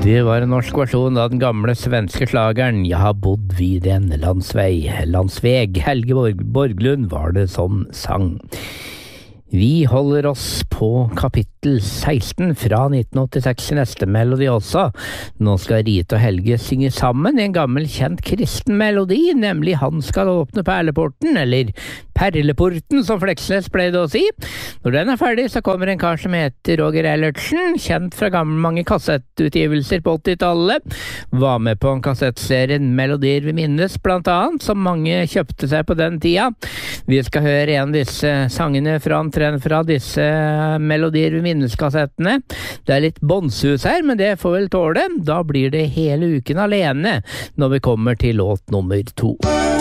Det var en norsk versjon av den gamle svenske slageren «Jeg har bodd vid en landsveg». Helge Borglund var det som sang. Vi holder oss på kapittel 16 fra 1986 i neste melodi også. Nå skal Rita og Helge synge sammen en gammel kjent kristen melodi, nemlig «Han skal åpne perleporten», eller «Perleporten», som Fleksnes pleide å si. Når den er ferdig, så kommer en kar som heter Roger Ellertsen, kjent fra mange kassettutgivelser på 80-tallet. Var med på en kassettserien Melodier vi minnes, blant annet, som mange kjøpte seg på den tida. Vi skal høre en av disse sangene fra disse Melodier vi minnes-kassettene. Det er litt båndsus her, men det får vel tåle. Da blir det hele uken alene når vi kommer til låt nummer 2.